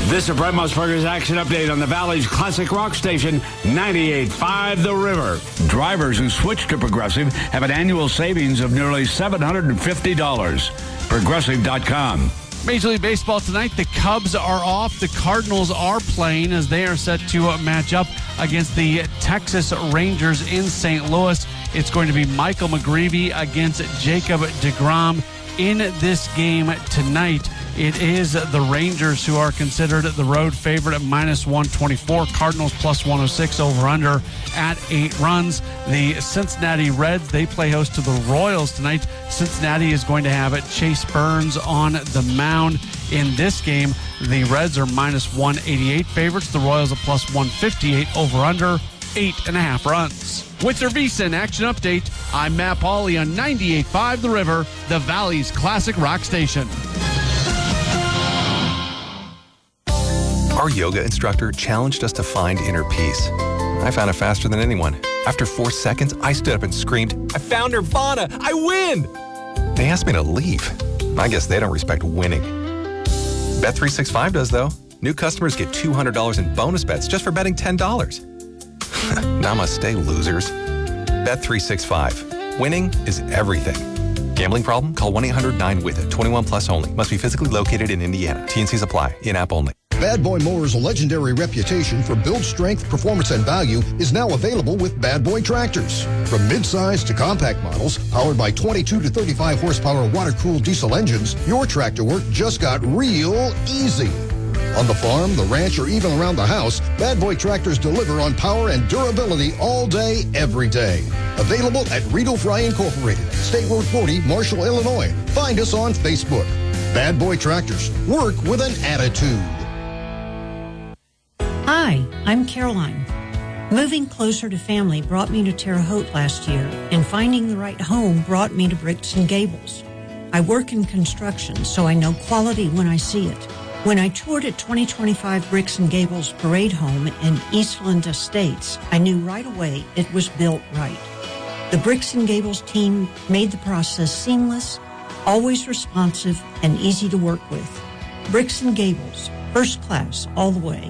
This is Brent Musburger's Action Update on the Valley's classic rock station, 98.5 The River. Drivers who switch to Progressive have an annual savings of nearly $750. Progressive.com. Major League Baseball tonight, the Cubs are off. The Cardinals are playing as they are set to match up against the Texas Rangers in St. Louis. It's going to be Michael McGreevy against Jacob deGrom in this game tonight. It is the Rangers who are considered the road favorite at -124. Cardinals +106, over-under at 8 runs. The Cincinnati Reds, they play host to the Royals tonight. Cincinnati is going to have Chase Burns on the mound in this game. The Reds are -188 favorites. The Royals are +158, over-under 8.5 runs. With your VSiN Action Update, I'm Matt Pauley on 98.5 The River, the Valley's classic rock station. Our yoga instructor challenged us to find inner peace. I found it faster than anyone. After 4 seconds, I stood up and screamed, "I found Nirvana! I win!" They asked me to leave. I guess they don't respect winning. Bet365 does, though. New customers get $200 in bonus bets just for betting $10. Namaste, losers. Bet365. Winning is everything. Gambling problem? Call 1-800-9-WITH-IT. 21 plus only. Must be physically located in Indiana. T&Cs apply. In-app only. Bad Boy Mowers' legendary reputation for build strength, performance, and value is now available with Bad Boy tractors. From mid-size to compact models, powered by 22 to 35 horsepower water-cooled diesel engines, your tractor work just got real easy. On the farm, the ranch, or even around the house, Bad Boy tractors deliver on power and durability all day, every day. Available at Riedel Fry Incorporated, State Road 40, Marshall, Illinois. Find us on Facebook. Bad Boy Tractors. Work with an attitude. Hi, I'm Caroline. Moving closer to family brought me to Terre Haute last year, and finding the right home brought me to Bricks and Gables. I work in construction, so I know quality when I see it. When I toured at 2025 Bricks and Gables Parade Home in Eastland Estates, I knew right away it was built right. The Bricks and Gables team made the process seamless, always responsive, and easy to work with. Bricks and Gables, first class all the way.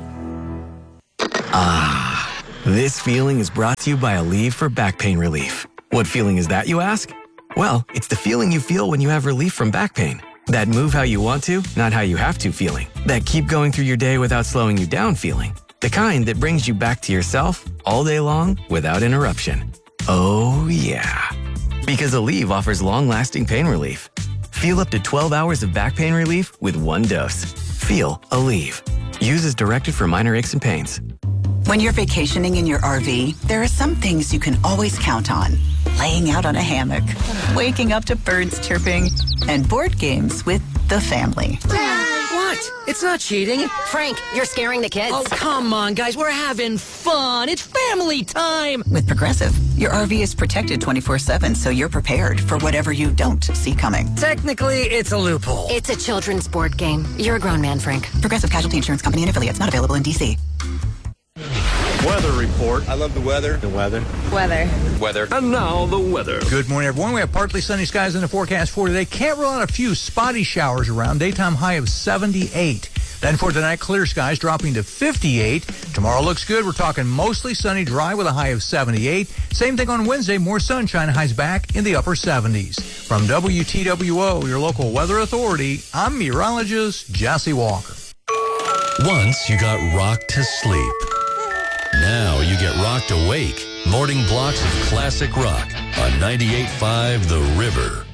This feeling is brought to you by Aleve for back pain relief. What feeling is that, you ask? Well, it's the feeling you feel when you have relief from back pain. That move how you want to, not how you have to feeling. That keep going through your day without slowing you down feeling. The kind that brings you back to yourself all day long without interruption. Oh, yeah. Because Aleve offers long-lasting pain relief. Feel up to 12 hours of back pain relief with one dose. Feel Aleve. Use as directed for minor aches and pains. When you're vacationing in your RV, there are some things you can always count on. Laying out on a hammock, waking up to birds chirping, and board games with the family. What? It's not cheating. Frank, you're scaring the kids. Oh, come on, guys. We're having fun. It's family time. With Progressive, your RV is protected 24/7, so you're prepared for whatever you don't see coming. Technically, it's a loophole. It's a children's board game. You're a grown man, Frank. Progressive Casualty Insurance Company and affiliates, not available in D.C. Weather report. I love the weather. The weather. Weather. And now the weather. Good morning, everyone. We have partly sunny skies in the forecast for today. Can't rule out a few spotty showers around. Daytime high of 78. Then for tonight, clear skies dropping to 58. Tomorrow looks good. We're talking mostly sunny, dry with a high of 78. Same thing on Wednesday. More sunshine, highs back in the upper 70s. From WTWO, your local weather authority, I'm meteorologist Jesse Walker. Once you got rocked to sleep. Now you get rocked awake. Morning blocks of classic rock on 98.5 The River.